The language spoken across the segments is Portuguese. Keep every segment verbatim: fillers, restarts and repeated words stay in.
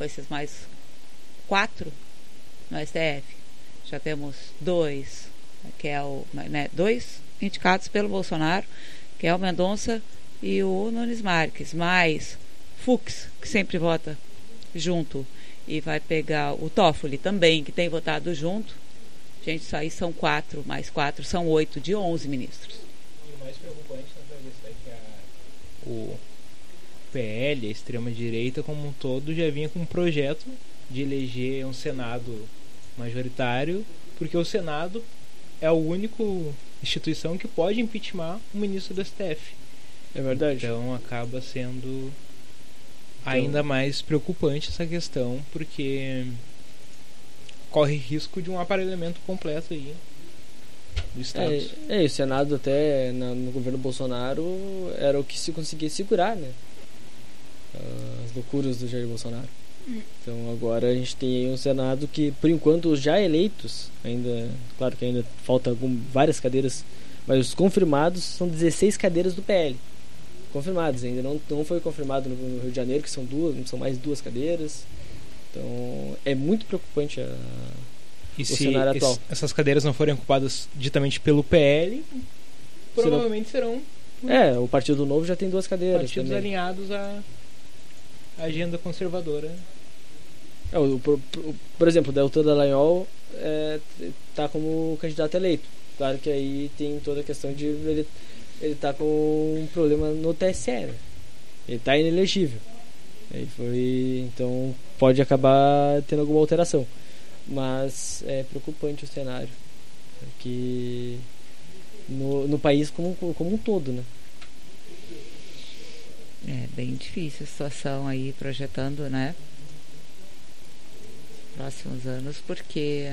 esses mais quatro no S T F. Já temos dois, que é o, né, dois indicados pelo Bolsonaro, que é o Mendonça e o Nunes Marques, mais Fux, que sempre vota junto, e vai pegar o Toffoli também, que tem votado junto. Gente, isso aí são quatro, mais quatro, são oito de onze ministros. E o mais preocupante na travessia é que a, o P L, a extrema-direita como um todo, já vinha com um projeto de eleger um Senado majoritário, porque o Senado é a única instituição que pode impeachment o ministro do S T F. É verdade. Então acaba sendo então... ainda mais preocupante essa questão, porque corre risco de um aparelhamento completo aí do Estado. É, é, o Senado até na, no governo Bolsonaro era o que se conseguia segurar, né? As loucuras do Jair Bolsonaro. Hum. Então agora a gente tem aí um Senado que, por enquanto, os já eleitos, ainda, claro que ainda falta algum, várias cadeiras, mas os confirmados são dezesseis cadeiras do P L. Confirmados, ainda não, não foi confirmado no, no Rio de Janeiro, que são duas, são mais duas cadeiras. Então é muito preocupante a, e o se cenário atual. Es, essas cadeiras não forem ocupadas ditamente pelo P L, provavelmente serão... É, o Partido Novo já tem duas cadeiras. Partidos também. alinhados à agenda conservadora. É, o, por, por exemplo, o Deltan Dallagnol é, tá como candidato eleito. Claro que aí tem toda a questão de ele, ele tá com um problema no T S E, né? Ele tá inelegível. Aí foi, então pode acabar tendo alguma alteração, mas é preocupante o cenário que no, no país como, como um todo, né? É bem difícil a situação aí, projetando, né, próximos anos, porque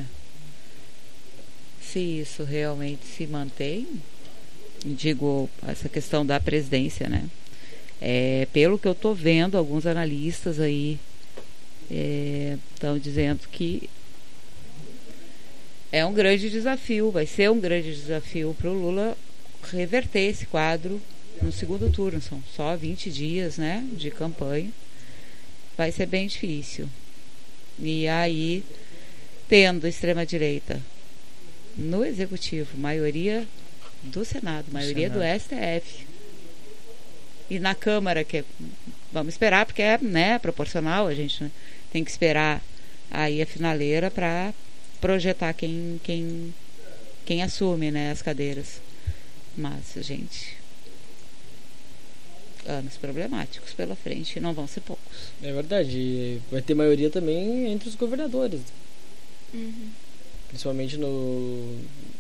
se isso realmente se mantém, digo, essa questão da presidência, né, é, pelo que eu tô vendo, alguns analistas aí estão é, dizendo que é um grande desafio, vai ser um grande desafio para o Lula reverter esse quadro no segundo turno. São só vinte dias, né, de campanha, vai ser bem difícil. E aí, tendo extrema-direita no Executivo, maioria do Senado, maioria do, do S T F, e na Câmara, que é, vamos esperar, porque é, né, proporcional, a gente tem que esperar aí a finaleira para projetar quem, quem, quem assume, né, as cadeiras. Mas, gente, anos problemáticos pela frente, não vão ser poucos. É verdade, e vai ter maioria também entre os governadores. Uhum. Principalmente no...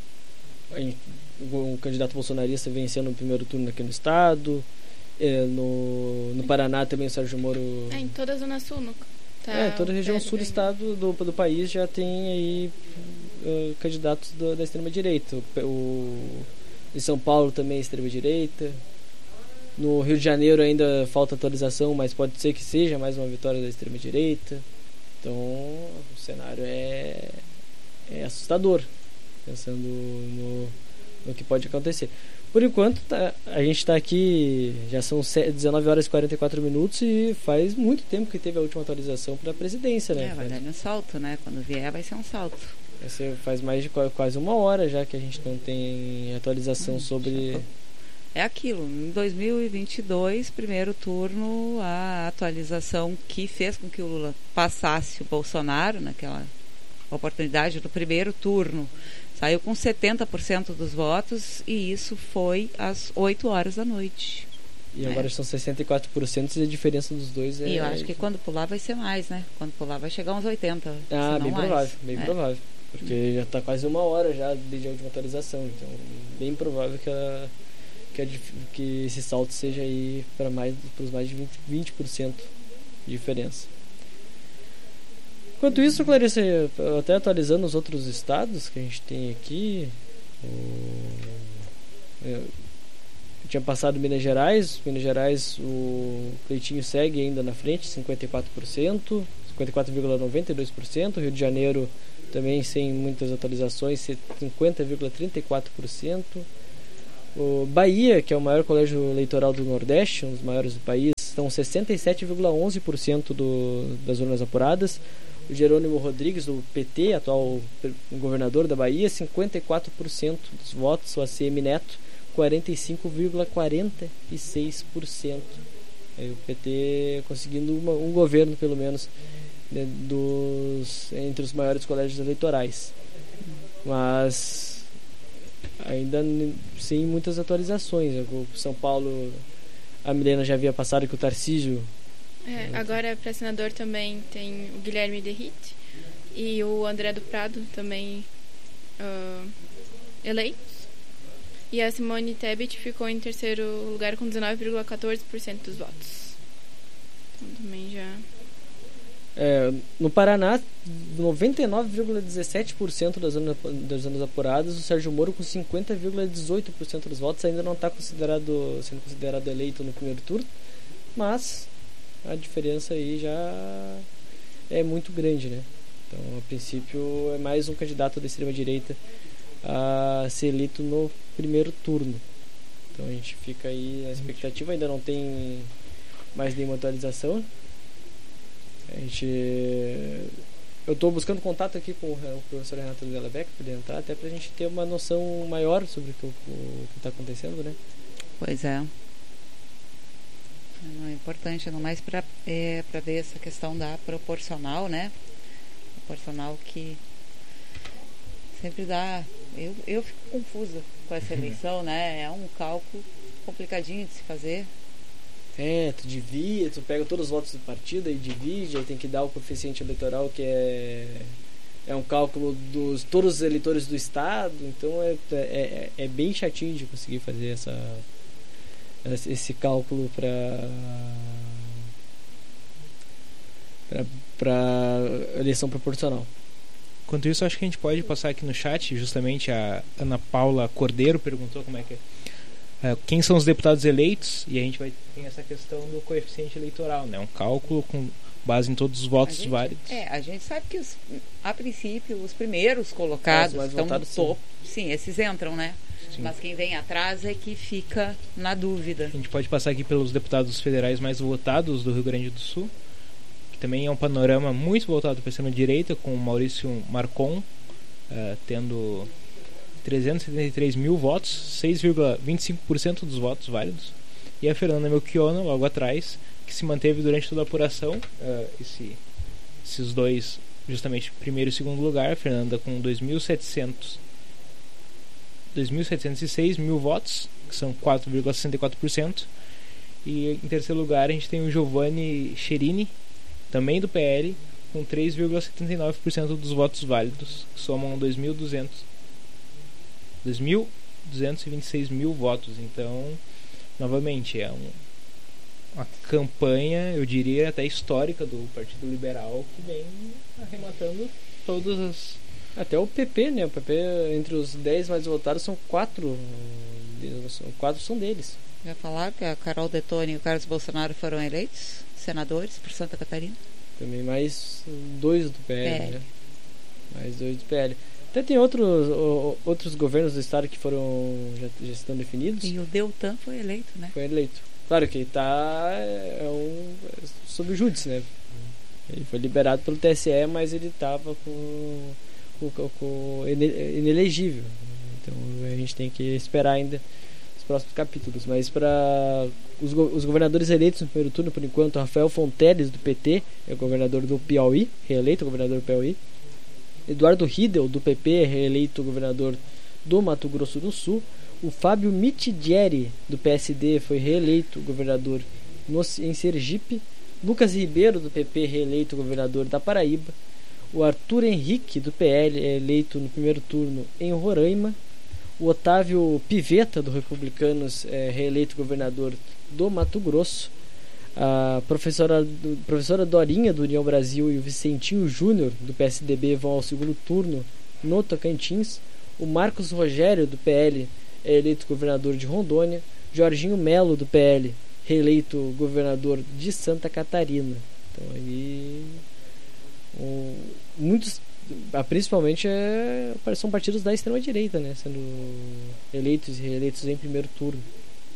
o candidato bolsonarista vencendo no primeiro turno aqui no estado. É, no, no Paraná também o Sérgio Moro... É, em toda a Zona Sul. No, tá, é, toda a região sul do estado do, do país já tem aí uh, candidatos do, da extrema-direita. O, o, em São Paulo também é extrema-direita. No Rio de Janeiro ainda falta atualização, mas pode ser que seja mais uma vitória da extrema-direita. Então o cenário é, é assustador, pensando no, no que pode acontecer. Por enquanto, tá, a gente está aqui, já são dezenove horas e quarenta e quatro minutos e faz muito tempo que teve a última atualização para a presidência, né? É, vai dar um salto, né? Quando vier vai ser um salto. Vai ser, faz mais de quase uma hora já que a gente não tem atualização hum, sobre... É aquilo, em dois mil e vinte e dois, primeiro turno, a atualização que fez com que o Lula passasse o Bolsonaro naquela oportunidade do primeiro turno, saiu com setenta por cento dos votos, e isso foi às oito horas da noite. E agora é. são sessenta e quatro por cento e a diferença dos dois é... E eu acho que quando pular vai ser mais, né? Quando pular vai chegar uns oitenta. Ah, bem mais. provável, bem é. provável. Porque já está quase uma hora já desde a última atualização, então bem provável que, a, que, a, que esse salto seja aí para mais, para os mais de vinte, vinte por cento de diferença. Enquanto isso, Clarice, até atualizando os outros estados que a gente tem aqui, o... eu tinha passado Minas Gerais, Minas Gerais o Cleitinho segue ainda na frente, cinquenta e quatro por cento, cinquenta e quatro vírgula noventa e dois por cento, Rio de Janeiro também sem muitas atualizações, cinquenta vírgula trinta e quatro por cento, o Bahia, que é o maior colégio eleitoral do Nordeste, um dos maiores do país, estão sessenta e sete vírgula onze por cento do, das urnas apuradas. O Jerônimo Rodrigues, do P T, atual governador da Bahia, cinquenta e quatro por cento dos votos. O A C M Neto, quarenta e cinco vírgula quarenta e seis por cento. É, o P T conseguindo uma, um governo, pelo menos, né, dos, entre os maiores colégios eleitorais. Mas ainda sem muitas atualizações. O São Paulo, a Milena já havia passado que o Tarcísio... É, agora para senador também tem o Guilherme Derrite e o André do Prado também uh, eleitos. E a Simone Tebet ficou em terceiro lugar com dezenove vírgula quatorze por cento dos votos. Então também já... É, no Paraná, noventa e nove vírgula dezessete por cento das urnas, das urnas apuradas. O Sérgio Moro, com cinquenta vírgula dezoito por cento dos votos, ainda não está considerado, sendo considerado eleito no primeiro turno, mas a diferença aí já é muito grande, né? Então, a princípio, é mais um candidato da extrema-direita a ser eleito no primeiro turno. Então, a gente fica aí na expectativa. Ainda não tem mais nenhuma atualização. A gente... Eu estou buscando contato aqui com o professor Renato Delabec para ele entrar, até para a gente ter uma noção maior sobre o que está acontecendo, né? Pois é. É importante, não mais para é, para ver essa questão da proporcional, né? Proporcional que sempre dá... Eu, eu fico confusa com essa eleição, né? É um cálculo complicadinho de se fazer. É, tu divide, tu pega todos os votos do partido e divide, aí tem que dar o coeficiente eleitoral, que é, é um cálculo dos todos os eleitores do estado, então é, é, é bem chatinho de conseguir fazer essa, esse cálculo para para eleição proporcional. Enquanto isso, acho que a gente pode passar aqui no chat, justamente a Ana Paula Cordeiro perguntou como é que é, uh, quem são os deputados eleitos, e a gente vai ter essa questão do coeficiente eleitoral, né? Um cálculo com base em todos os votos a gente, válidos. É, a gente sabe que os, a princípio os primeiros colocados é, estão no sim. topo. Sim, esses entram, né? Sim. Mas quem vem atrás é que fica na dúvida. A gente pode passar aqui pelos deputados federais mais votados do Rio Grande do Sul, que também é um panorama muito voltado para a extrema-direita, com o Maurício Marcon uh, tendo trezentos e setenta e três mil votos, seis vírgula vinte e cinco por cento dos votos válidos, e a Fernanda Melchiona logo atrás, que se manteve durante toda a apuração, uh, esse, esses dois, justamente primeiro e segundo lugar. A Fernanda com dois mil setecentos e seis mil votos, que são quatro vírgula sessenta e quatro por cento, e em terceiro lugar a gente tem o Giovanni Cherini, também do P L, com três vírgula setenta e nove por cento dos votos válidos, que somam dois mil duzentos e vinte e seis mil votos. Então, novamente, é um, uma campanha, eu diria, até histórica do Partido Liberal, que vem arrematando todas as... Até o P P, né? O P P, entre os dez mais votados, são quatro. Quatro são deles. Já falar que a Carol Detoni e o Carlos Bolsonaro foram eleitos senadores por Santa Catarina. Também mais dois do P L, P L. né? Mais dois do P L. Até tem outros, outros governos do estado que foram já, já estão definidos. E o Deltan foi eleito, né? Foi eleito. Claro que ele está é um, sob o júdice, né? Ele foi liberado pelo T S E, mas ele estava com, com, com, com inelegível. Então a gente tem que esperar ainda os próximos capítulos. Mas para os, os governadores eleitos no primeiro turno, por enquanto, Rafael Fonteles, do P T, é o governador do Piauí, reeleito governador do Piauí. Eduardo Riedel, do P P, reeleito governador do Mato Grosso do Sul. O Fábio Mitidieri, do P S D, foi reeleito governador no, em Sergipe. Lucas Ribeiro, do P P, reeleito governador da Paraíba. O Arthur Henrique, do P L, é eleito no primeiro turno em Roraima. O Otávio Pivetta, do Republicanos, é reeleito governador do Mato Grosso. A professora, professora Dorinha, do União Brasil, e o Vicentinho Júnior, do P S D B, vão ao segundo turno no Tocantins. O Marcos Rogério, do P L, é eleito governador de Rondônia. Jorginho Melo, do P L, reeleito governador de Santa Catarina. Então aí um, muitos, principalmente é, são partidos da extrema direita, né, sendo eleitos e reeleitos em primeiro turno.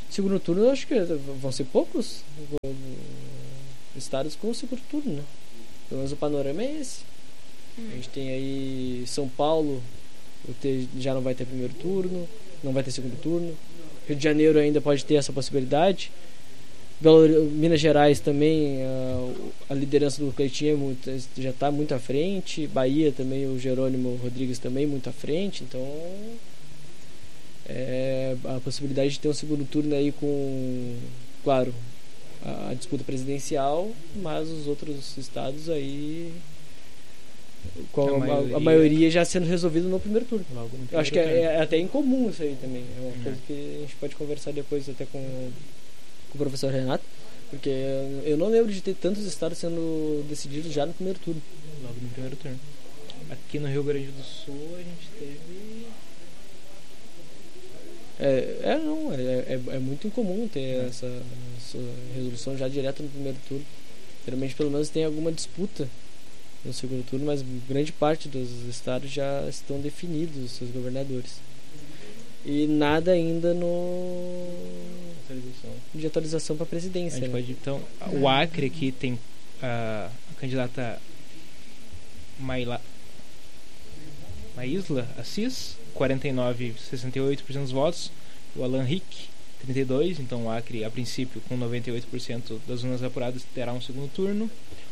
Segundo turno, eu acho que vão ser poucos estados com o segundo turno, né? Pelo menos o panorama é esse. Hum. A gente tem aí São Paulo, já não vai ter primeiro turno, não vai ter segundo turno. Rio de Janeiro ainda pode ter essa possibilidade. Minas Gerais também, a, a liderança do Cleitinho é muito, já está muito à frente. Bahia também, o Jerônimo Rodrigues também muito à frente. Então, é, a possibilidade de ter um segundo turno aí com, claro, a, a disputa presidencial, mas os outros estados aí com a, a, maioria... a maioria já sendo resolvido no primeiro turno. No primeiro Eu acho que é, é até incomum isso aí também. É uma é. coisa que a gente pode conversar depois até com, com o professor Renato, porque eu não lembro de ter tantos estados sendo decididos já no primeiro turno. Logo no primeiro turno. Aqui no Rio Grande do Sul a gente teve... É, é não, é, é, é muito incomum ter é. essa, essa resolução já direto no primeiro turno. Geralmente pelo menos tem alguma disputa no segundo turno, mas grande parte dos estados já estão definidos os seus governadores. E nada ainda no atualização. de atualização para a presidência. A gente né? pode, então, o Acre aqui tem a, a candidata Maila, Maísla Assis, quarenta e nove vírgula sessenta e oito por cento dos votos. O Alan Rick, trinta e dois por cento. Então o Acre, a princípio, com noventa e oito por cento das urnas apuradas, terá um segundo turno.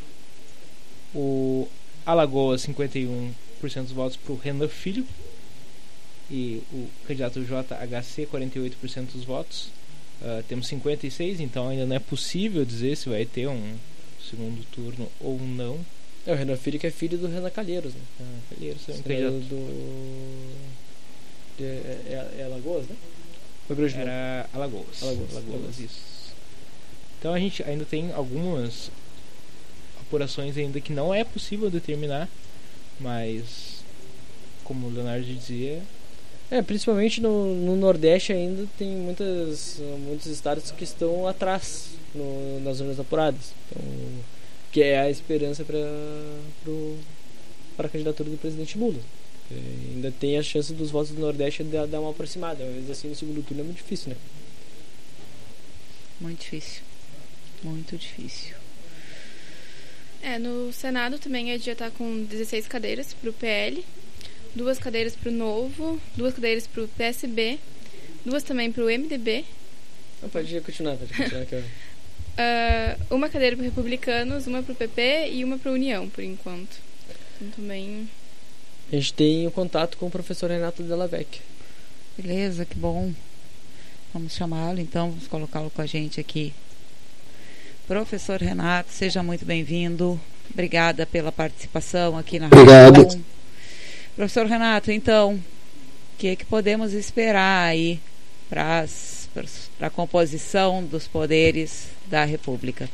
O Alagoas, cinquenta e um por cento dos votos para o Renan Filho. E o candidato J H C, quarenta e oito por cento dos votos. Uh, temos cinquenta e seis, então ainda não é possível dizer se vai ter um segundo turno ou não. É o Renan Filho, que é filho do Renan Calheiros, né? Ah, Calheiros, é um candidato do... De... É, é Alagoas, né? Era Alagoas. Alagoas. Alagoas, isso. Então a gente ainda tem algumas apurações ainda que não é possível determinar, mas como o Leonardo dizia... É, principalmente no, no Nordeste ainda tem muitas, muitos estados que estão atrás no, nas zonas apuradas. Então, que é a esperança para para a candidatura do presidente Lula. É, ainda tem a chance dos votos do Nordeste de dar uma aproximada, mas assim no segundo turno é muito difícil, né? Muito difícil. Muito difícil. É, no Senado também a gente já está com dezesseis cadeiras para o P L, duas cadeiras para o Novo, duas cadeiras para o P S B, duas também para o M D B. Não, pode continuar, pode continuar aqui. uh, uma cadeira para Republicanos, uma para o P P e uma para a União, por enquanto. Então também... A gente tem o contato com o professor Renato Della Vecchia. Beleza, que bom. Vamos chamá-lo então, vamos colocá-lo com a gente aqui. Professor Renato, seja muito bem-vindo. Obrigada pela participação aqui na Obrigado. Rádio. Professor Renato, então, o que é que podemos esperar aí para a composição dos poderes da República?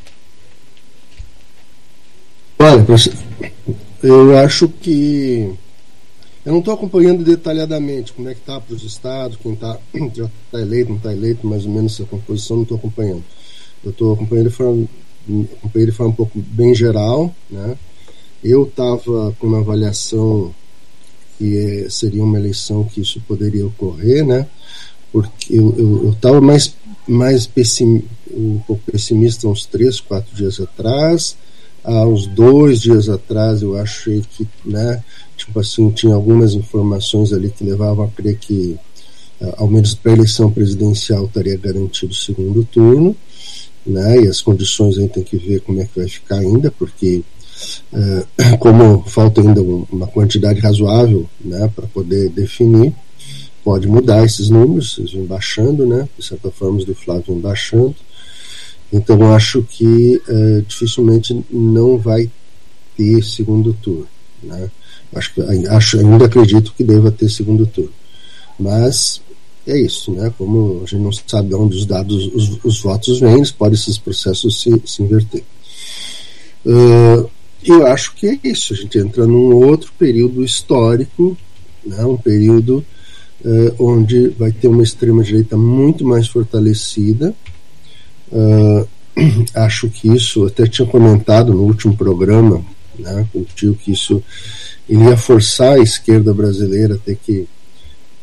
Olha, professor, eu acho que eu não estou acompanhando detalhadamente como é que está para os estados, quem tá, já está eleito, não está eleito, mais ou menos essa composição, não estou acompanhando. Eu estou acompanhando de forma, acompanhando de forma um pouco bem geral, né? Eu estava com uma avaliação que é, seria uma eleição que isso poderia ocorrer, né? Porque eu estava mais, mais pessim, um pouco pessimista uns três, quatro dias atrás. Há uns dois dias atrás eu achei que, né, tipo assim, tinha algumas informações ali que levavam a crer que, ao menos para a eleição presidencial, estaria garantido o segundo turno, né? E as condições a gente tem que ver como é que vai ficar ainda, porque Uh, como falta ainda uma quantidade razoável, né, para poder definir, pode mudar esses números, eles vão baixando, né, de certa forma os do Flávio vão baixando. Então eu acho que uh, dificilmente não vai ter segundo turno, né? Acho que acho, ainda acredito que deva ter segundo turno, mas é isso, né? Como a gente não sabe de onde os dados, os, os votos vêm, pode esses processos se, se inverter. Uh, Eu acho que é isso, a gente entra num outro período histórico, né, um período uh, onde vai ter uma extrema-direita muito mais fortalecida. Uh, acho que isso, até tinha comentado no último programa, né, contigo, que isso ele ia forçar a esquerda brasileira a ter que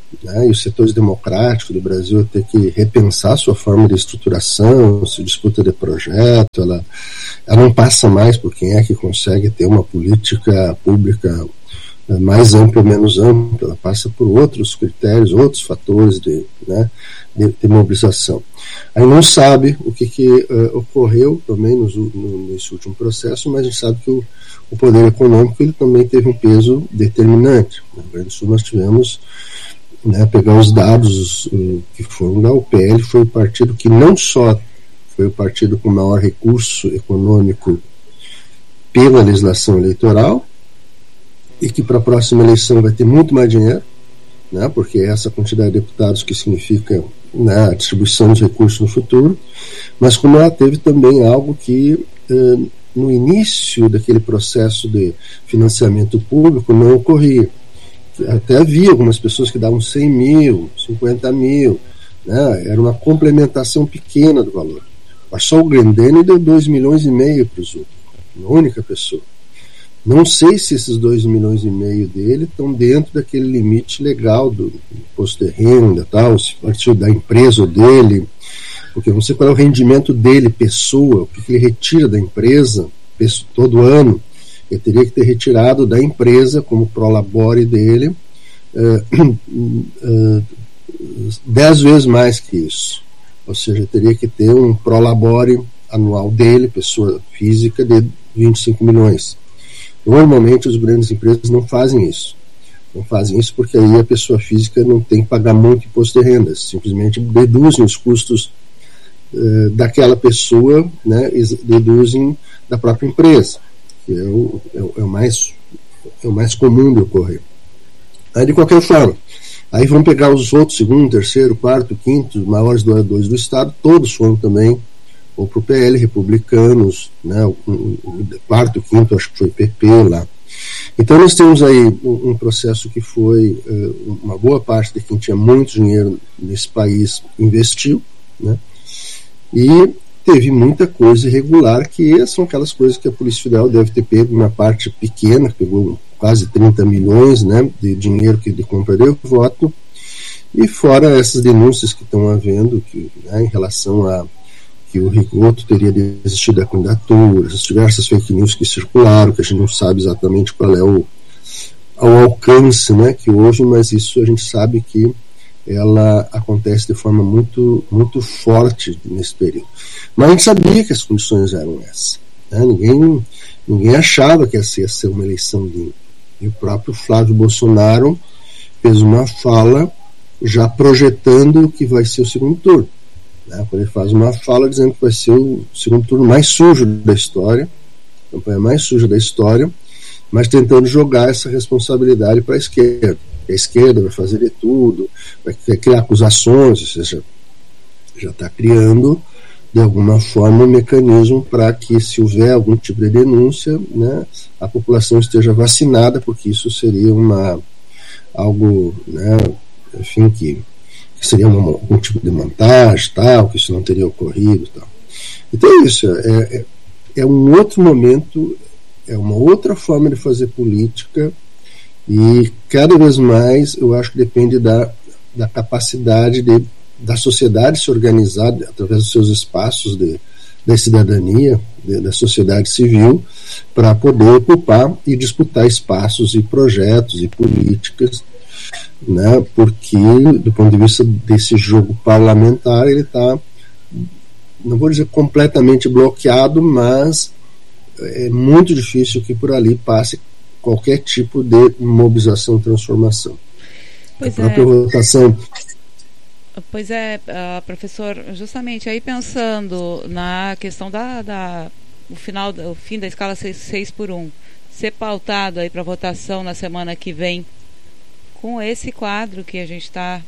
né, e os setores democráticos do Brasil ter que repensar sua forma de estruturação, sua disputa de projeto, ela, ela não passa mais por quem é que consegue ter uma política pública mais ampla ou menos ampla, ela passa por outros critérios, outros fatores de, né, de, de mobilização. Aí não sabe o que, que uh, ocorreu também nos, no, nesse último processo, mas a gente sabe que o, o poder econômico ele também teve um peso determinante. No Rio Grande do Sul nós tivemos, né, pegar os dados uh, que foram da U P L, foi o partido que não só foi o partido com maior recurso econômico pela legislação eleitoral, e que para a próxima eleição vai ter muito mais dinheiro, né, porque é essa quantidade de deputados que significa, né, a distribuição dos recursos no futuro, mas como ela teve também algo que eh, no início daquele processo de financiamento público não ocorria. Até havia algumas pessoas que davam cem mil, cinquenta mil, né, era uma complementação pequena do valor. Mas só o Grendene deu dois milhões e meio para os outros, uma única pessoa. Não sei se esses dois milhões e meio dele estão dentro daquele limite legal do imposto de renda, tal, se partiu da empresa dele, porque eu não sei qual é o rendimento dele, pessoa, o que ele retira da empresa todo ano. Ele teria que ter retirado da empresa, como prolabore dele, uh, uh, dez vezes mais que isso. Ou seja, teria que ter um prolabore anual dele, pessoa física, de vinte e cinco milhões. Normalmente as grandes empresas não fazem isso. Não fazem isso porque aí a pessoa física não tem que pagar muito imposto de renda. Simplesmente deduzem os custos uh, daquela pessoa, né, deduzem da própria empresa, que é o, é o, é o, mais, é o mais comum de ocorrer. Aí, de qualquer forma, aí vão pegar os outros, segundo, terceiro, quarto, quinto, maiores doadores do Estado, todos foram também ou para o P L, republicanos, né, o, o, o quarto, quinto, acho que foi P P lá. Então nós temos aí um, um processo que foi, uh, uma boa parte de quem tinha muito dinheiro nesse país investiu, né, e teve muita coisa irregular, que são aquelas coisas que a Polícia Federal deve ter pego uma parte pequena, pegou quase trinta milhões, né, de dinheiro que de compra de voto, e fora essas denúncias que estão havendo, que, né, em relação a que o Rigoto teria desistido da candidatura, as diversas fake news que circularam, que a gente não sabe exatamente qual é o, o alcance, né, que houve, mas isso a gente sabe que ela acontece de forma muito, muito forte nesse período. Mas a gente sabia que as condições eram essas, né? ninguém, ninguém achava que ia ser, ia ser uma eleição limpa. E o próprio Flávio Bolsonaro fez uma fala já projetando o que vai ser o segundo turno. Né, quando ele faz uma fala dizendo que vai ser o segundo turno mais sujo da história, a campanha mais suja da história, mas tentando jogar essa responsabilidade para a esquerda. A esquerda vai fazer de tudo, vai criar acusações, ou seja, já está criando de alguma forma um mecanismo para que, se houver algum tipo de denúncia, né, a população esteja vacinada, porque isso seria uma, algo, né, enfim, que que seria uma, algum tipo de montagem, tal, que isso não teria ocorrido, tal. Então é isso, é, é, é um outro momento, é uma outra forma de fazer política, e cada vez mais eu acho que depende da, da capacidade de, da sociedade se organizar através dos seus espaços de, da cidadania, de, da sociedade civil, para poder ocupar e disputar espaços e projetos e políticas, né, porque do ponto de vista desse jogo parlamentar ele está, não vou dizer completamente bloqueado, mas é muito difícil que por ali passe qualquer tipo de mobilização e transformação. Pois a própria é. votação. Pois é, uh, professor, justamente aí pensando na questão da, da o final, o fim da escala seis por um ser pautado aí para votação na semana que vem, com esse quadro que a gente está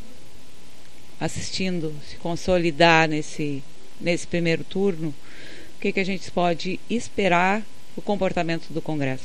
assistindo se consolidar nesse, nesse primeiro turno, o que, que a gente pode esperar do comportamento do Congresso?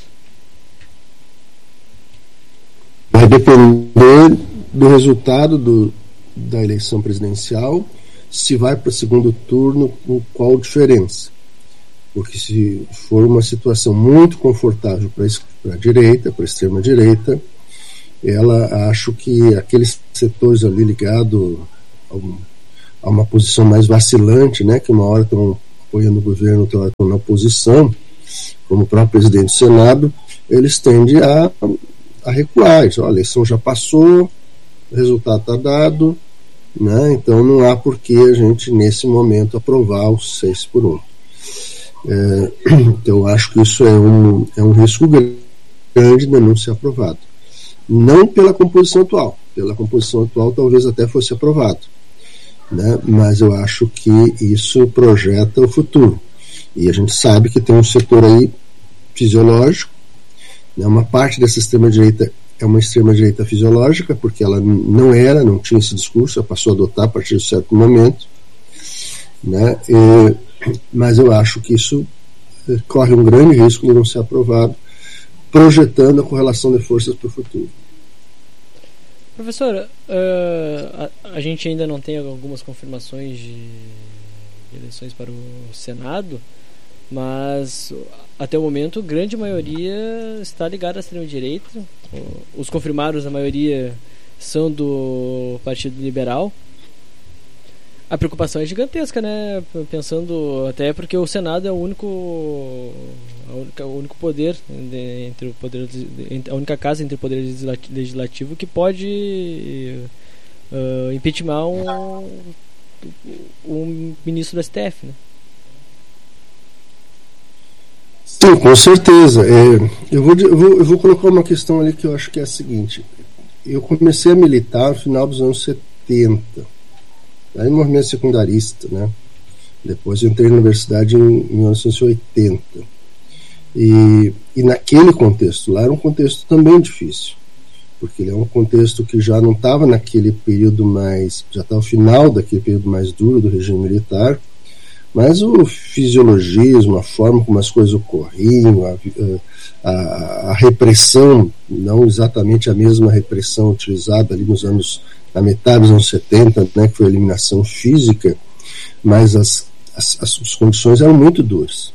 Vai depender do resultado do, da eleição presidencial, se vai para o segundo turno, com qual diferença. Porque se for uma situação muito confortável para a direita, para a extrema-direita, ela, acho que aqueles setores ali ligados a, um, a uma posição mais vacilante, né, que uma hora estão apoiando o governo, outra hora estão na oposição, como o próprio presidente do Senado, eles tendem a, a recuar. Diz, a eleição já passou, o resultado está dado, né, então não há por que a gente, nesse momento, aprovar os seis por um. É, então, eu acho que isso é um, é um risco grande de não ser aprovado. Não pela composição atual. Pela composição atual, talvez até fosse aprovado, né, mas eu acho que isso projeta o futuro. E a gente sabe que tem um setor aí fisiológico, né, uma parte dessa extrema-direita é uma extrema-direita fisiológica, porque ela não era, não tinha esse discurso, ela passou a adotar a partir de um certo momento, né, e, mas eu acho que isso corre um grande risco de não ser aprovado, projetando a correlação de forças para o futuro. Professor, uh, a, a gente ainda não tem algumas confirmações de eleições para o Senado, mas até o momento, grande maioria está ligada à extrema-direita. Os confirmados, a maioria, são do Partido Liberal. A preocupação é gigantesca, né? Pensando até porque o Senado é o único, a única, o único poder entre o poder, a única casa entre o poder legislativo que pode uh, impeachment um, um ministro do S T F, né? Sim, com certeza. É, eu, vou, eu, vou, eu vou colocar uma questão ali que eu acho que é a seguinte. Eu comecei a militar no final dos anos setenta, aí no movimento secundarista, né? Depois eu entrei na universidade em mil novecentos e oitenta. E, e naquele contexto lá era um contexto também difícil, porque ele é um contexto que já não estava naquele período mais, já estava no final daquele período mais duro do regime militar, mas o fisiologismo, a forma como as coisas ocorriam, a, a, a repressão, não exatamente a mesma repressão utilizada ali nos anos, na metade dos anos setenta, né, que foi a eliminação física, mas as, as, as condições eram muito duras.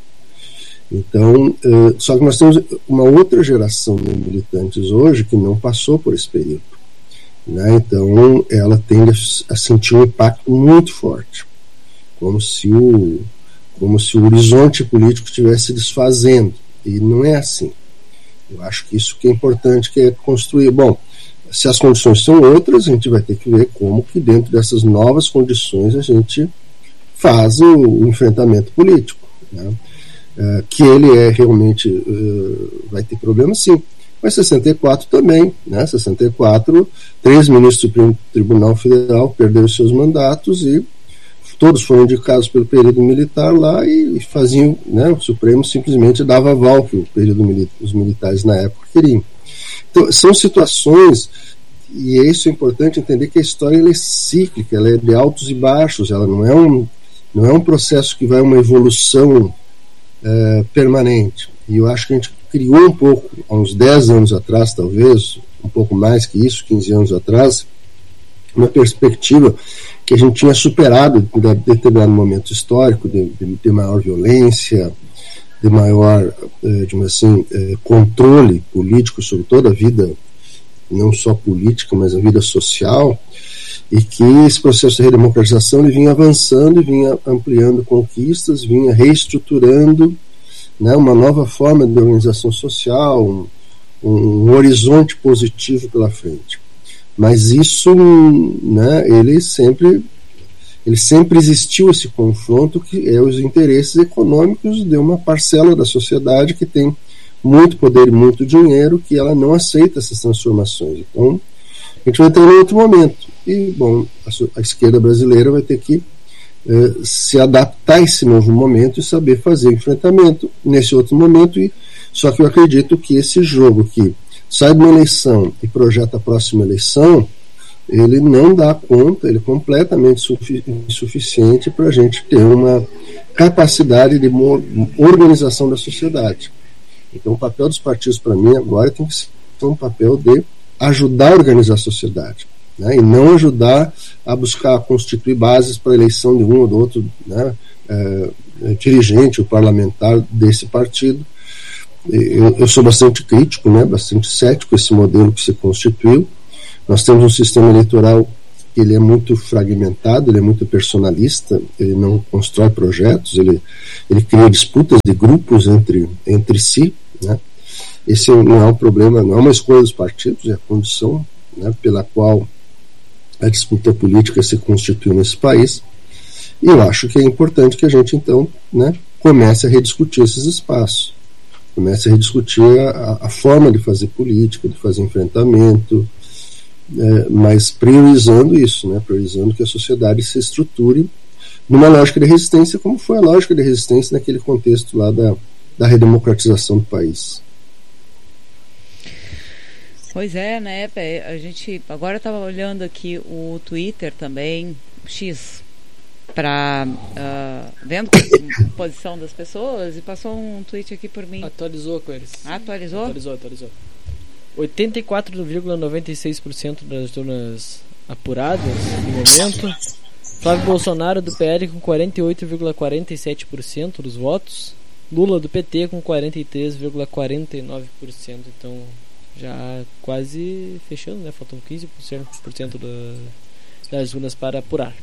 Então, uh, só que nós temos uma outra geração de militantes hoje que não passou por esse período, né? Então ela tende a, a sentir um impacto muito forte, como se o, como se o horizonte político estivesse se desfazendo, e não é assim. Eu acho que isso que é importante, que é construir. Bom, se as condições são outras, a gente vai ter que ver como que dentro dessas novas condições a gente faz o, o enfrentamento político, né? Uh, que ele é realmente uh, vai ter problemas, sim, mas sessenta e quatro também, né? sessenta e quatro, três ministros do Supremo Tribunal Federal perderam seus mandatos e todos foram indicados pelo período militar lá e, e faziam, né, o Supremo simplesmente dava aval que o período mili- os militares na época queriam. Então, são situações, e isso é importante entender, que a história ela é cíclica, ela é de altos e baixos, ela não é um, não é um processo que vai uma evolução uh, permanente. E eu acho que a gente criou um pouco, há uns dez anos atrás, talvez, um pouco mais que isso, quinze anos atrás, uma perspectiva que a gente tinha superado em determinado momento histórico de, de, de maior violência, de maior, eh, digamos assim, eh, controle político sobre toda a vida, não só política, mas a vida social, e que esse processo de redemocratização ele vinha avançando e vinha ampliando conquistas, vinha reestruturando, né, uma nova forma de organização social, um, um horizonte positivo pela frente. Mas isso, né, ele sempre ele sempre existiu, esse confronto que é os interesses econômicos de uma parcela da sociedade que tem muito poder e muito dinheiro, que ela não aceita essas transformações. Então a gente vai ter um outro momento e, bom, a, a esquerda brasileira vai ter que eh, se adaptar a esse novo momento e saber fazer enfrentamento nesse outro momento. E só que eu acredito que esse jogo que sai de uma eleição e projeta a próxima eleição, ele não dá conta, ele é completamente sufi- insuficiente para a gente ter uma capacidade de mo- organização da sociedade. Então o papel dos partidos, para mim, agora tem que ser um papel de ajudar a organizar a sociedade, né? E não ajudar a buscar constituir bases para a eleição de um ou do outro, né, é, dirigente ou parlamentar desse partido, eu, eu sou bastante crítico, né, bastante cético esse modelo que se constituiu. Nós temos um sistema eleitoral que ele é muito fragmentado, ele é muito personalista, ele não constrói projetos, ele, ele cria disputas de grupos entre, entre si, né? Esse não é um problema, não é uma escolha dos partidos, é a condição, né, pela qual a disputa política se constitui nesse país. E eu acho que é importante que a gente, então, né, comece a rediscutir esses espaços, comece a rediscutir a, a forma de fazer política, de fazer enfrentamento, é, mas priorizando isso, né, priorizando que a sociedade se estruture numa lógica de resistência, como foi a lógica de resistência naquele contexto lá da, da redemocratização do país. Pois é, né, a gente agora estava olhando aqui o Twitter também, X, para uh, vendo a posição das pessoas, e passou um tweet aqui por mim. Atualizou com eles. Atualizou? Atualizou, atualizou. oitenta e quatro vírgula noventa e seis por cento das urnas apuradas no momento. Flávio Bolsonaro do P L com quarenta e oito vírgula quarenta e sete por cento dos votos. Lula do P T com quarenta e três vírgula quarenta e nove por cento. Então já quase fechando, né? Faltam quinze por cento da, das urnas para apurar.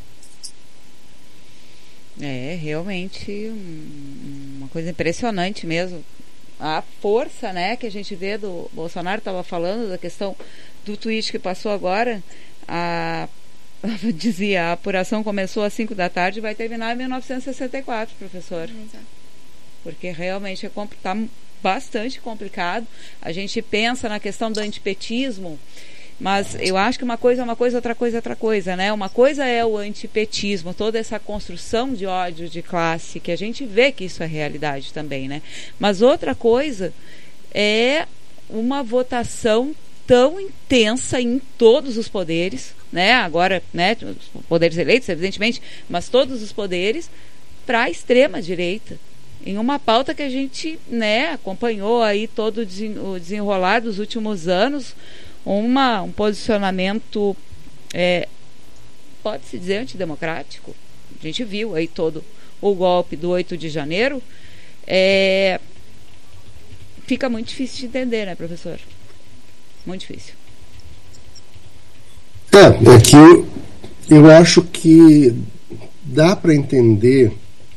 É, realmente uma coisa impressionante mesmo. A força, né, que a gente vê do Bolsonaro. Estava falando da questão do tweet que passou agora. A, dizia, a apuração começou às cinco da tarde e vai terminar em mil novecentos e sessenta e quatro, professor. Exato. Porque realmente é está bastante complicado. A gente pensa na questão do antipetismo, mas eu acho que uma coisa é uma coisa, outra coisa é outra coisa, né? Uma coisa é o antipetismo, toda essa construção de ódio de classe, que a gente vê que isso é realidade também, né? Mas outra coisa é uma votação tão intensa em todos os poderes, né? Agora, né, os poderes eleitos, evidentemente, mas todos os poderes, para a extrema direita, em uma pauta que a gente, né, acompanhou aí todo o desenrolar dos últimos anos, uma, um posicionamento, é, pode-se dizer, antidemocrático. A gente viu aí todo o golpe do oito de janeiro. É, fica muito difícil de entender, né, professor? Muito difícil. É, é que eu, eu acho que dá para entender.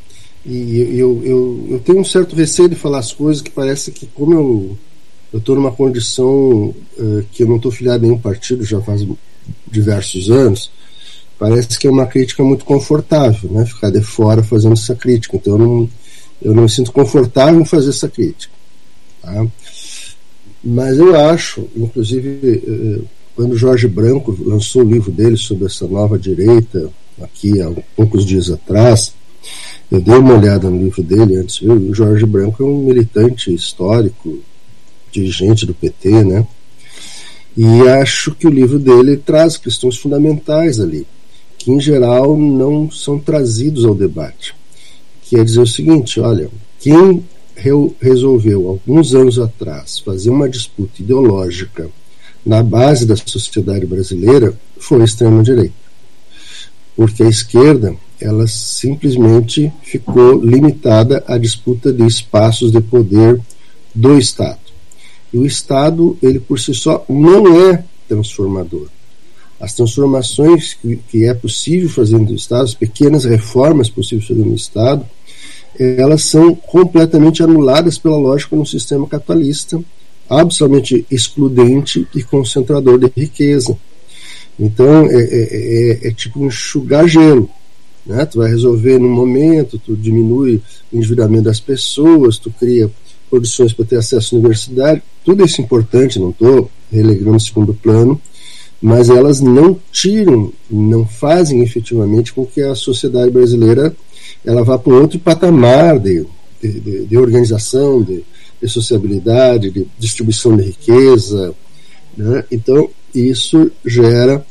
E eu, eu, eu tenho um certo receio de falar as coisas que parece que, como eu eu estou numa condição uh, que eu não estou filiado a nenhum partido já faz diversos anos, parece que é uma crítica muito confortável, né, ficar de fora fazendo essa crítica. Então eu não, eu não me sinto confortável em fazer essa crítica, tá? Mas eu acho, inclusive, uh, quando Jorge Branco lançou o livro dele sobre essa nova direita, aqui há poucos dias atrás, eu dei uma olhada no livro dele antes, viu? O Jorge Branco é um militante histórico, dirigente do P T, né? E acho que o livro dele traz questões fundamentais ali, que em geral não são trazidos ao debate. Que é dizer o seguinte: olha, quem re- resolveu alguns anos atrás fazer uma disputa ideológica na base da sociedade brasileira foi a extrema-direita. Porque a esquerda, ela simplesmente ficou limitada à disputa de espaços de poder do Estado. E o Estado, ele por si só não é transformador. As transformações que, que é possível fazer no Estado, as pequenas reformas possíveis fazer no Estado, elas são completamente anuladas pela lógica de um sistema capitalista absolutamente excludente e concentrador de riqueza. Então é, é, é, é tipo enxugar gelo, né? Tu vai resolver num momento, tu diminui o endividamento das pessoas, tu cria condições para ter acesso à universidade, tudo isso é importante, não estou relegando no segundo plano, mas elas não tiram, não fazem efetivamente com que a sociedade brasileira ela vá para um outro patamar de, de, de organização, de, de sociabilidade, de distribuição de riqueza, né? Então isso gera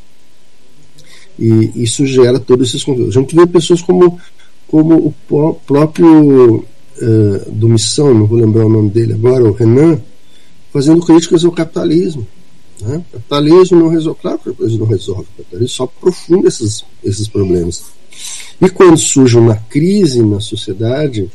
e isso gera todos esses conflitos. A gente vê pessoas como, como o próprio Uh, do Missão, não vou lembrar o nome dele agora, o Renan, fazendo críticas ao capitalismo, né? O capitalismo não resolve, claro que o capitalismo não resolve, o capitalismo só aprofunda esses, esses problemas. E quando surge uma crise na sociedade,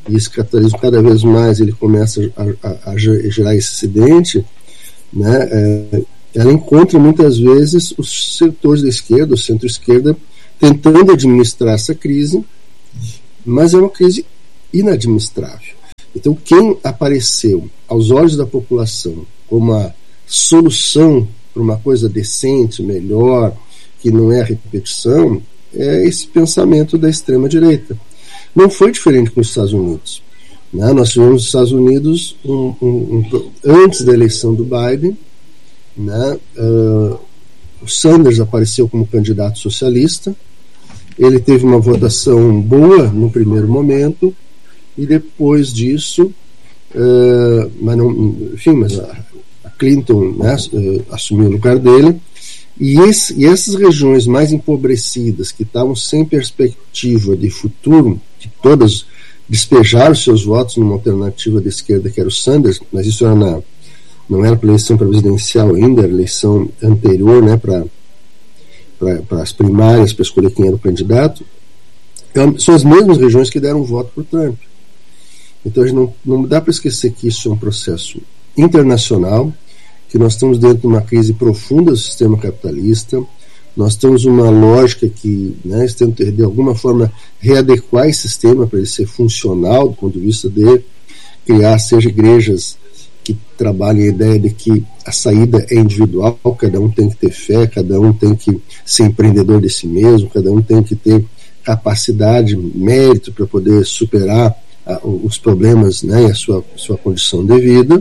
e esse capitalismo cada vez mais ele começa a, a, a gerar esse acidente, né, é, ela encontra muitas vezes os setores da esquerda, o centro-esquerda, tentando administrar essa crise, mas é uma crise inadministrável. Então, quem apareceu aos olhos da população como a solução para uma coisa decente, melhor, que não é a repetição, é esse pensamento da extrema-direita. Não foi diferente com os Estados Unidos. Né? Nós tivemos nos Estados Unidos, um, um, um, antes da eleição do Biden, né, uh, o Sanders apareceu como candidato socialista, ele teve uma votação boa no primeiro momento, e depois disso, uh, mas não, enfim, mas a, a Clinton, né, uh, assumiu o lugar dele, e, esse, e essas regiões mais empobrecidas, que estavam sem perspectiva de futuro, que todas despejaram seus votos numa alternativa da esquerda, que era o Sanders, mas isso era na, não era para a eleição presidencial ainda, era a eleição anterior, né, para para as primárias, para escolher quem era o candidato, são as mesmas regiões que deram voto para o Trump. Então a gente não, não dá para esquecer que isso é um processo internacional, que nós estamos dentro de uma crise profunda do sistema capitalista, nós temos uma lógica que, né, estamos de alguma forma readequar esse sistema para ele ser funcional do ponto de vista de criar, seja igrejas que trabalhem a ideia de que a saída é individual, cada um tem que ter fé, cada um tem que ser empreendedor de si mesmo, cada um tem que ter capacidade, mérito para poder superar a, os problemas, né, e a sua, sua condição de vida.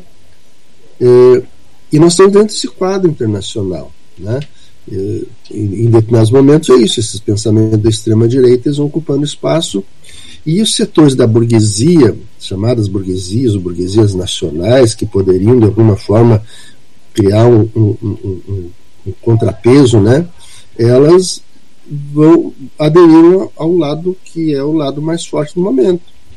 E, e nós estamos dentro desse quadro internacional, né? E, em determinados momentos é isso, esses pensamentos da extrema-direita eles vão ocupando espaço, e os setores da burguesia, chamadas burguesias ou burguesias nacionais, que poderiam de alguma forma criar um, um, um, um, um contrapeso, né, elas vão aderir ao lado que é o lado mais forte do momento.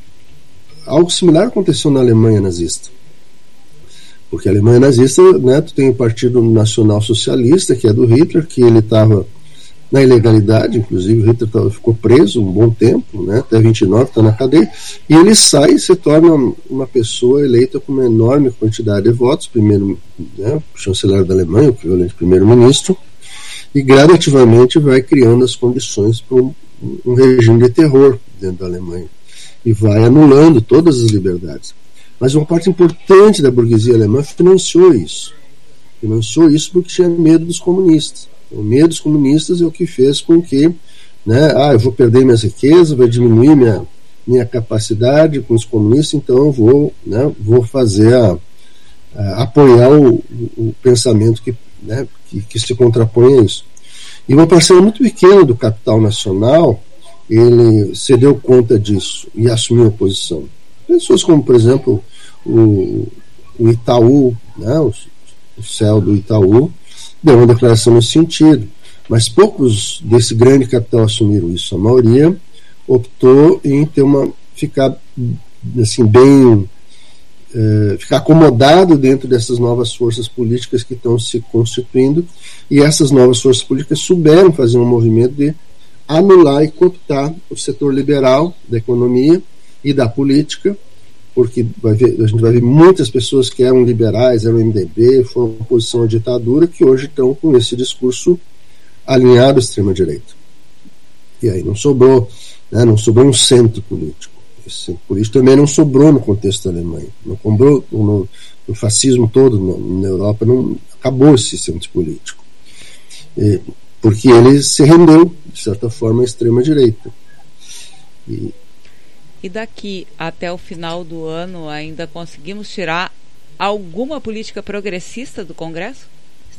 Algo similar aconteceu na Alemanha nazista, porque a Alemanha nazista, né, tu tem o Partido Nacional Socialista, que é do Hitler, que ele estava na ilegalidade, inclusive o Hitler tava, ficou preso um bom tempo, né, até vinte e nove está na cadeia, e ele sai e se torna uma pessoa eleita com uma enorme quantidade de votos, primeiro, né, chanceler da Alemanha, o equivalente primeiro-ministro, e gradativamente vai criando as condições para um, um regime de terror dentro da Alemanha, e vai anulando todas as liberdades. Mas uma parte importante da burguesia alemã financiou isso, financiou isso porque tinha medo dos comunistas. O medo dos comunistas é o que fez com que, né, ah, eu vou perder minhas riquezas, vai diminuir minha, minha capacidade com os comunistas, então eu vou, né, vou fazer a, a apoiar o, o pensamento que, né, que, que se contrapõe a isso. E uma parcela muito pequena do capital nacional, ele se deu conta disso e assumiu a posição. Pessoas como, por exemplo, o, o Itaú, né, o, o C E O do Itaú, deu uma declaração nesse sentido, mas poucos desse grande capital assumiram isso. A maioria optou em ter uma, ficar assim, bem é, ficar acomodado dentro dessas novas forças políticas que estão se constituindo, e essas novas forças políticas souberam fazer um movimento de anular e cooptar o setor liberal da economia e da política, porque vai ver, a gente vai ver muitas pessoas que eram liberais, eram M D B, foram oposição à ditadura, que hoje estão com esse discurso alinhado à extrema-direita. E aí não sobrou, né, não sobrou um centro político. Esse centro político também não sobrou no contexto da Alemanha. Não sobrou no, no fascismo todo na, na Europa, não acabou esse centro político. E, porque ele se rendeu, de certa forma, à extrema-direita. E E daqui até o final do ano ainda conseguimos tirar alguma política progressista do Congresso?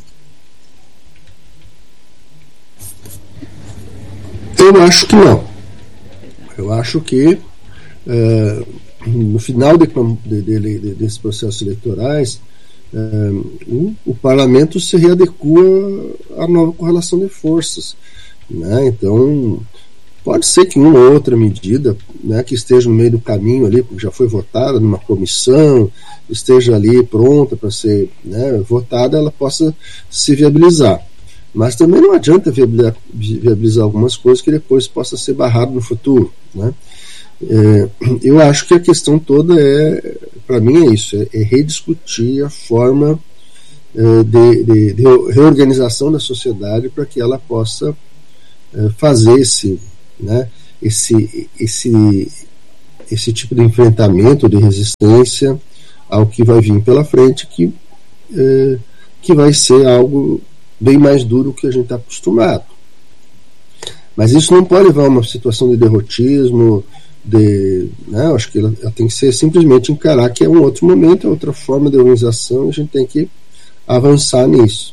Eu acho que não. Eu acho que uh, no final de, de, de, de, desses processos eleitorais uh, o, o parlamento se readequa à nova correlação de forças, né? Então pode ser que uma ou outra medida, né, que esteja no meio do caminho ali, porque já foi votada numa comissão, esteja ali pronta para ser, né, votada, ela possa se viabilizar. Mas também não adianta viabilizar, viabilizar algumas coisas que depois possa ser barrado no futuro, né? É, eu acho que a questão toda é, para mim é isso, é, é rediscutir a forma é, de, de, de reorganização da sociedade para que ela possa é, fazer esse, né, esse, esse, esse tipo de enfrentamento, de resistência ao que vai vir pela frente, que, é, que vai ser algo bem mais duro que a gente está acostumado. Mas isso não pode levar a uma situação de derrotismo, de, né, eu acho que ela, ela tem que ser simplesmente encarar que é um outro momento, é outra forma de organização, e a gente tem que avançar nisso.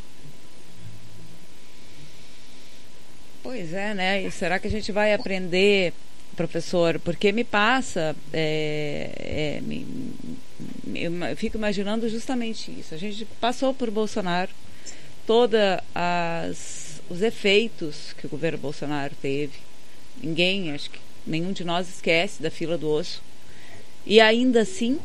Pois é, né? E será que a gente vai aprender, professor? Porque me passa, é, é, me, eu fico imaginando justamente isso. A gente passou por Bolsonaro, todos os efeitos que o governo Bolsonaro teve. Ninguém, acho que nenhum de nós esquece da fila do osso. E ainda assim,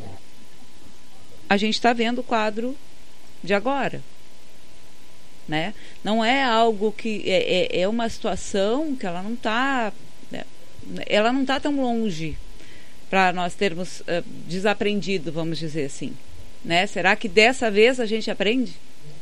a gente está vendo o quadro de agora. Né? Não é algo que... É, é, é uma situação que ela não está... Né? Ela não está tão longe para nós termos uh, desaprendido, vamos dizer assim. Né? Será que dessa vez a gente aprende?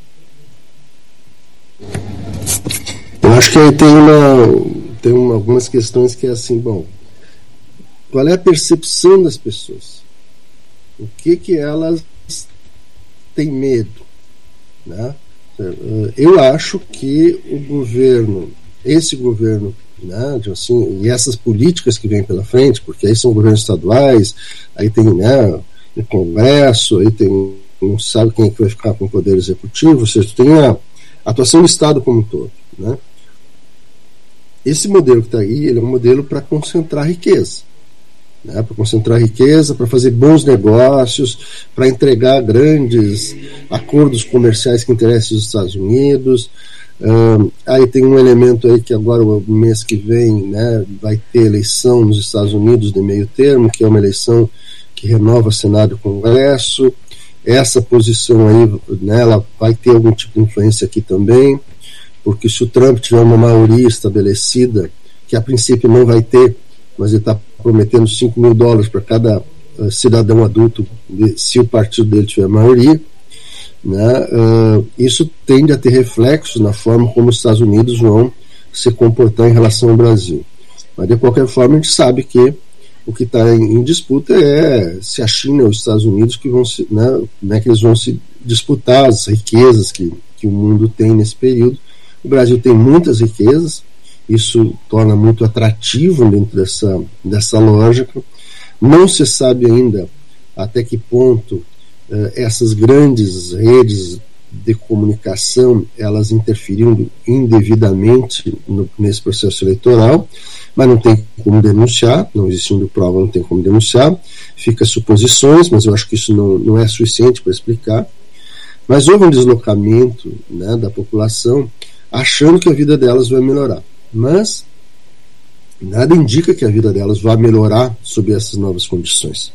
Eu acho que aí tem uma... tem uma, algumas questões que é assim, bom, qual é a percepção das pessoas? O que que elas têm medo? Né? Eu acho que o governo, esse governo, né, assim, e essas políticas que vêm pela frente, porque aí são governos estaduais, aí tem, né, o Congresso, aí tem, não sabe quem é que vai ficar com o poder executivo, ou seja, tem a atuação do Estado como um todo, né? Esse modelo que está aí, ele é um modelo para concentrar riqueza, né? Para concentrar riqueza, para fazer bons negócios, para entregar grandes acordos comerciais que interessem os Estados Unidos. Um, aí tem um elemento aí que agora, o mês que vem, né, vai ter eleição nos Estados Unidos de meio termo, que é uma eleição que renova Senado e Congresso. Essa posição aí, né, ela vai ter algum tipo de influência aqui também, porque se o Trump tiver uma maioria estabelecida, que a princípio não vai ter, mas ele está prometendo cinco mil dólares para cada uh, cidadão adulto, de, se o partido dele tiver maioria, né, uh, isso tende a ter reflexos na forma como os Estados Unidos vão se comportar em relação ao Brasil. Mas de qualquer forma a gente sabe que o que está em, em disputa é se a China ou os Estados Unidos que vão se, né, como é que eles vão se disputar as riquezas que, que o mundo tem nesse período. O Brasil tem muitas riquezas, isso torna muito atrativo dentro dessa, dessa lógica. Não se sabe ainda até que ponto eh, essas grandes redes de comunicação elas interferindo indevidamente no, nesse processo eleitoral, mas não tem como denunciar, não existindo prova, não tem como denunciar, fica suposições, mas eu acho que isso não, não é suficiente para explicar. Mas houve um deslocamento, né, da população achando que a vida delas vai melhorar, mas nada indica que a vida delas vai melhorar sob essas novas condições.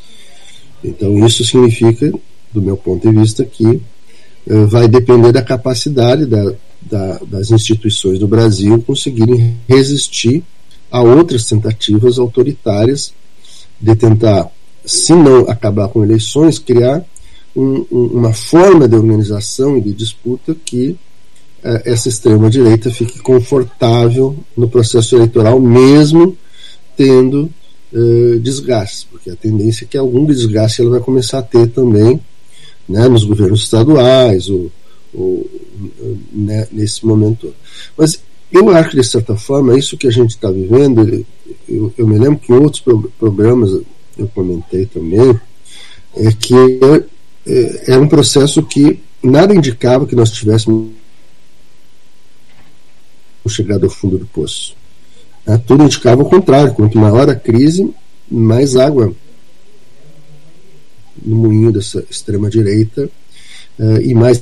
Então isso significa, do meu ponto de vista, que uh, vai depender da capacidade da, da, das instituições do Brasil conseguirem resistir a outras tentativas autoritárias de tentar, se não acabar com eleições, criar um, um, uma forma de organização e de disputa que essa extrema-direita fique confortável no processo eleitoral, mesmo tendo uh, desgaste, porque a tendência é que algum desgaste ela vai começar a ter também, né, nos governos estaduais, ou, ou, né, nesse momento. Mas eu acho que, de certa forma, isso que a gente está vivendo, eu, eu me lembro que em outros pro, programas eu comentei também, é que é, é um processo que nada indicava que nós tivéssemos chegado ao fundo do poço. Né? Tudo indicava o contrário, quanto maior a crise, mais água no moinho dessa extrema-direita uh, e mais.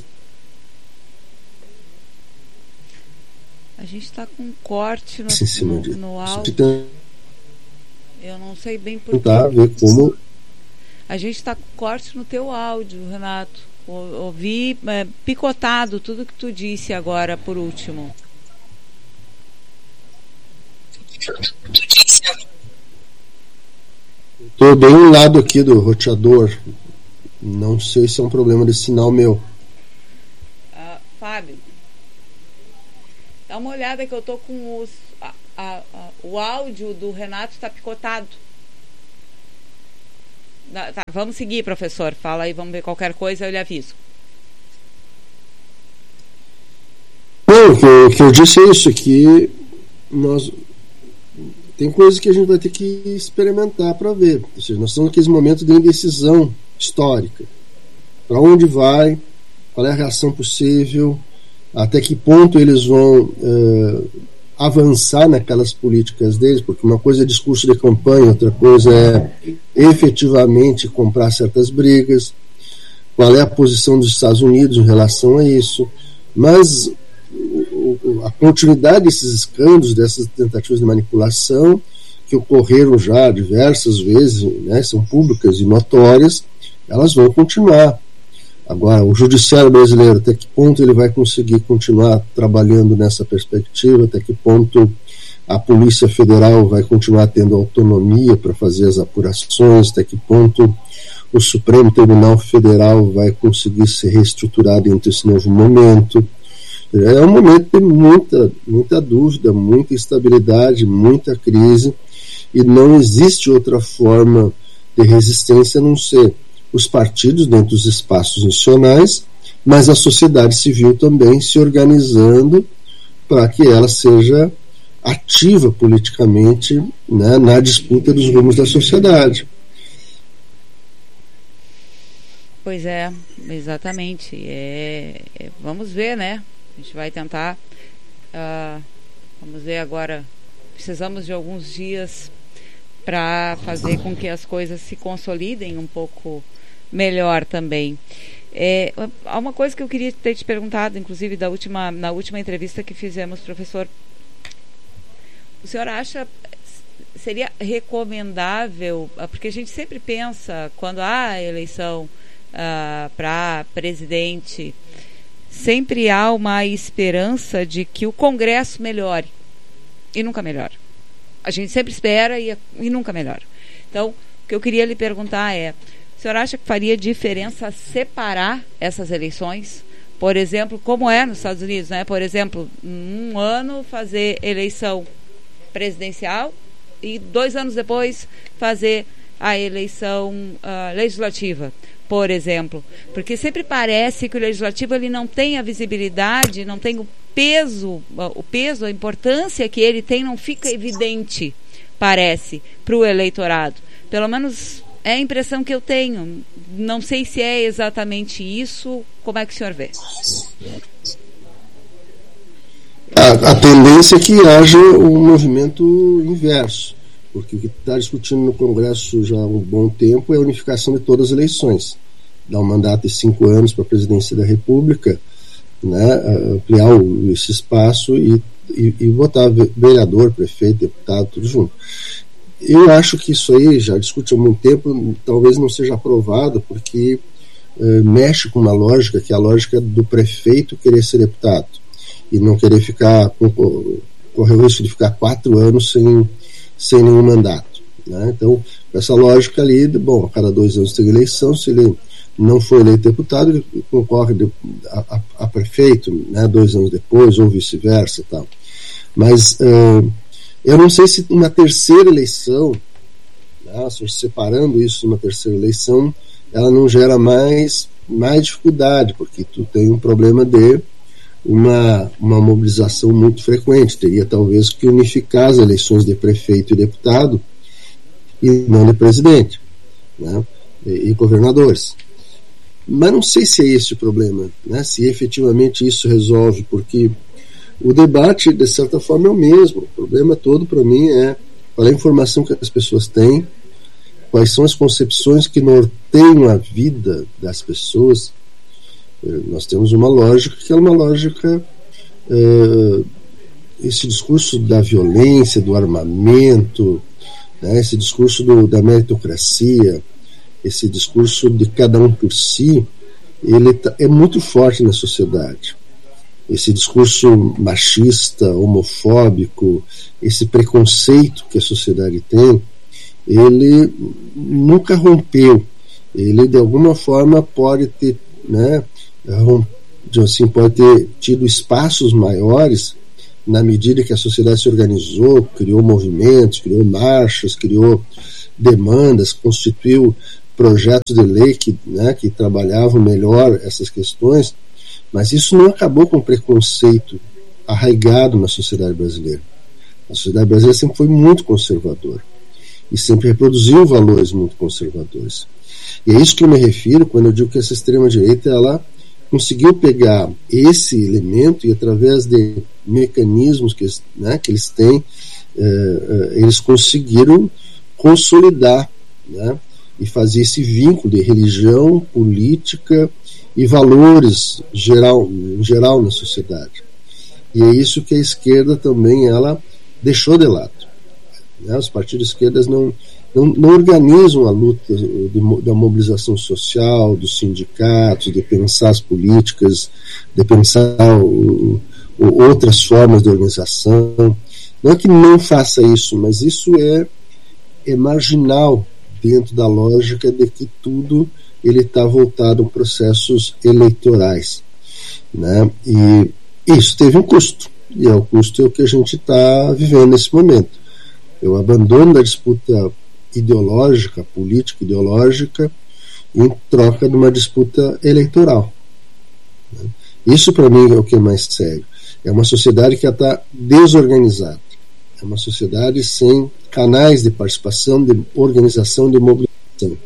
A gente está com um corte no, em no, de... no áudio. Eu não sei bem por tentar ver como. A gente está com corte no teu áudio, Renato. Ouvi é, picotado tudo que tu disse agora por último. Estou bem no lado aqui do roteador. Não sei se é um problema de sinal meu. Uh, Fábio, dá uma olhada que eu tô com os, a, a, a, o áudio do Renato está picotado. Tá, vamos seguir, professor. Fala aí, vamos ver qualquer coisa, eu lhe aviso. Não, o que, eu, que eu disse é isso, que nós tem coisas que a gente vai ter que experimentar para ver. Ou seja, nós estamos naquele momento de indecisão histórica. Para onde vai? Qual é a reação possível? Até que ponto eles vão uh, avançar naquelas políticas deles? Porque uma coisa é discurso de campanha, outra coisa é efetivamente comprar certas brigas. Qual é a posição dos Estados Unidos em relação a isso? Mas a continuidade desses escândalos, dessas tentativas de manipulação que ocorreram já diversas vezes, né, são públicas e notórias, elas vão continuar. Agora, o judiciário brasileiro, até que ponto ele vai conseguir continuar trabalhando nessa perspectiva, até que ponto a Polícia Federal vai continuar tendo autonomia para fazer as apurações, até que ponto o Supremo Tribunal Federal vai conseguir se reestruturar dentro desse novo momento. É um momento de muita, muita dúvida, muita instabilidade, muita crise, e não existe outra forma de resistência a não ser os partidos dentro dos espaços nacionais, mas a sociedade civil também se organizando para que ela seja ativa politicamente, né, na disputa dos rumos da sociedade. Pois é, exatamente. É, é, vamos ver, né? A gente vai tentar, uh, vamos ver agora, precisamos de alguns dias para fazer com que as coisas se consolidem um pouco melhor também. É, há uma coisa que eu queria ter te perguntado, inclusive da última, na última entrevista que fizemos, professor. O senhor acha, seria recomendável, porque a gente sempre pensa, quando há eleição uh, para presidente, sempre há uma esperança de que o Congresso melhore, e nunca melhora. A gente sempre espera e, e nunca melhora. Então, o que eu queria lhe perguntar é, o senhor acha que faria diferença separar essas eleições? Por exemplo, como é nos Estados Unidos, né? Por exemplo, um ano fazer eleição presidencial e dois anos depois fazer a eleição uh, legislativa, por exemplo, porque sempre parece que o legislativo ele não tem a visibilidade, não tem o peso, o peso, a importância que ele tem não fica evidente, parece, para o eleitorado. Pelo menos é a impressão que eu tenho. Não sei se é exatamente isso. Como é que o senhor vê? A, a tendência é que haja um movimento inverso, porque o que está discutindo no Congresso já há um bom tempo é a unificação de todas as eleições. Dar um mandato de cinco anos para a presidência da República, né, ampliar o, esse espaço e, e, e votar vereador, prefeito, deputado, tudo junto. Eu acho que isso aí já discute há muito tempo, talvez não seja aprovado, porque eh, mexe com uma lógica, que é a lógica do prefeito querer ser deputado e não querer ficar, correr o risco de ficar quatro anos sem, sem nenhum mandato, né? Então, essa lógica ali, bom, a cada dois anos tem eleição, se ele não for eleito deputado, ele concorre de, a, a, a prefeito, né, dois anos depois, ou vice-versa, tal. Mas uh, eu não sei se uma terceira eleição, né, separando isso numa terceira eleição, ela não gera mais, mais dificuldade, porque tu tem um problema de uma, uma mobilização muito frequente. Teria talvez que unificar as eleições de prefeito e deputado e não de presidente, né, e, e governadores. Mas não sei se é esse o problema, né? Se efetivamente isso resolve, porque o debate, de certa forma, é o mesmo. O problema todo, para mim, é qual é a informação que as pessoas têm, quais são as concepções que norteiam a vida das pessoas. Nós temos uma lógica que é uma lógica, uh, esse discurso da violência, do armamento, né? Esse discurso do, da meritocracia, esse discurso de cada um por si, ele tá, é muito forte na sociedade. Esse discurso machista, homofóbico, esse preconceito que a sociedade tem, ele nunca rompeu. Ele, de alguma forma, pode ter, né, assim, pode ter tido espaços maiores na medida que a sociedade se organizou, criou movimentos, criou marchas, criou demandas, constituiu projetos de lei que, né, que trabalhavam melhor essas questões, mas isso não acabou com preconceito arraigado na sociedade brasileira. A sociedade brasileira sempre foi muito conservadora e sempre reproduziu valores muito conservadores. E é isso que eu me refiro quando eu digo que essa extrema-direita, ela conseguiu pegar esse elemento e, através de mecanismos que, né, que eles têm, eh, eles conseguiram consolidar, né, e fazer esse vínculo de religião, política e valores geral, em geral na sociedade. E é isso que a esquerda também ela deixou de lado. Né? Os partidos de esquerda não, não, não organizam a luta de, da mobilização social, dos sindicatos, de pensar as políticas, de pensar o, o, outras formas de organização. Não é que não faça isso, mas isso é, é marginal dentro da lógica de que tudo ele está voltado a processos eleitorais, né? E isso teve um custo, e é o custo é o que a gente está vivendo nesse momento. É o abandono da disputa ideológica, política ideológica, em troca de uma disputa eleitoral, né? Isso para mim é o que é mais sério. É uma sociedade que está desorganizada. É uma sociedade sem canais de participação, de organização, de mobilização.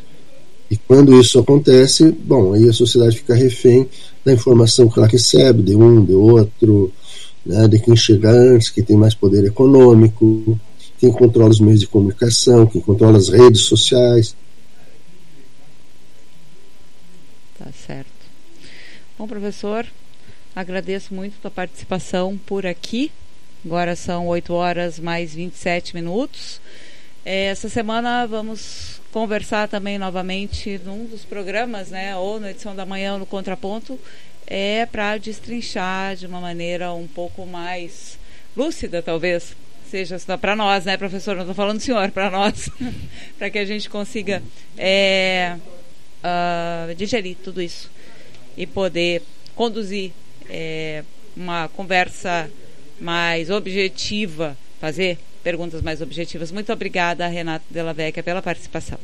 E quando isso acontece, bom, aí a sociedade fica refém da informação que ela recebe, de um, de outro, né, de quem chega antes, quem tem mais poder econômico, quem controla os meios de comunicação, quem controla as redes sociais. Tá certo. Bom, professor, agradeço muito a participação por aqui. Agora são oito horas mais vinte e sete minutos. Essa semana vamos conversar também novamente num dos programas, né, ou na edição da manhã ou no Contraponto, é para destrinchar de uma maneira um pouco mais lúcida, talvez, seja para nós, né, professor? Não estou falando do senhor, para nós, para que a gente consiga é, uh, digerir tudo isso e poder conduzir é, uma conversa mais objetiva, fazer perguntas mais objetivas. Muito obrigada, Renato Della Vecchia, pela participação.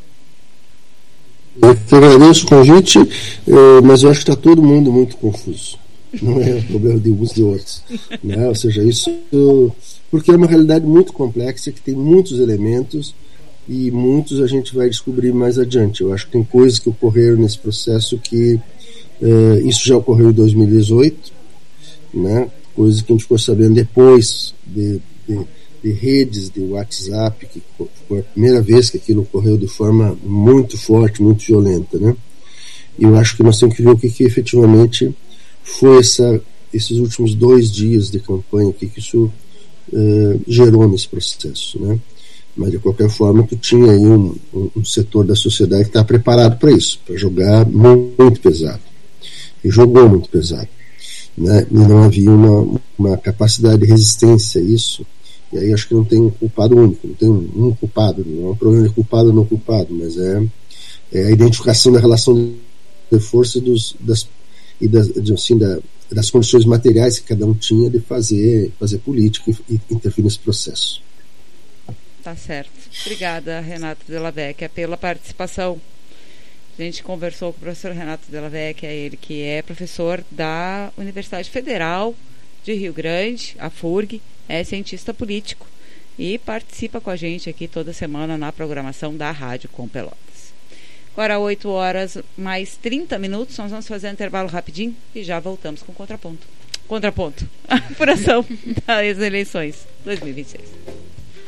Eu que agradeço o convite, mas eu acho que está todo mundo muito confuso. Não é o problema de uns e de outros, né? Ou seja, isso porque é uma realidade muito complexa, que tem muitos elementos e muitos a gente vai descobrir mais adiante. Eu acho que tem coisas que ocorreram nesse processo que uh, isso já ocorreu em dois mil e dezoito, né? Coisas que a gente ficou sabendo depois de, de, de redes de WhatsApp, que foi a primeira vez que aquilo ocorreu de forma muito forte, muito violenta, né? E eu acho que nós temos que ver o que, que efetivamente foi essa, esses últimos dois dias de campanha, o que, que isso uh, gerou nesse processo, né? Mas de qualquer forma que tinha aí um, um, um setor da sociedade que está preparado para isso, para jogar muito, muito pesado, e jogou muito pesado, né? E não havia uma, uma capacidade de resistência a isso. E aí acho que não tem um culpado único, não tem um, um culpado, não é um problema de culpado ou não culpado, mas é, é a identificação da relação de força dos, das, e das, assim, da, das condições materiais que cada um tinha de fazer, fazer política e, e intervir nesse processo. Tá certo. Obrigada, Renato Della Vecchia, pela participação. A gente conversou com o professor Renato Della Vecchia, ele que é professor da Universidade Federal de Rio Grande, a F U R G, é cientista político e participa com a gente aqui toda semana na programação da Rádio Com Pelotas. Agora oito horas mais trinta minutos, nós vamos fazer um intervalo rapidinho e já voltamos com o Contraponto. Contraponto, a apuração das eleições dois mil e vinte e seis.